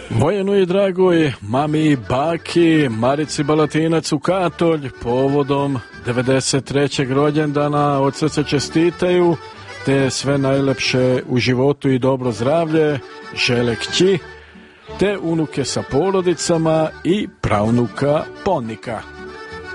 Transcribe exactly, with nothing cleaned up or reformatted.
Vojenu i dragoj mami i baki Marici Balatinac u Katolj povodom devedeset trećeg rođendana od srca čestitaju, te sve najlepše u životu i dobro zdravlje žele kći, te unuke sa porodicama i pravnuka Ponika.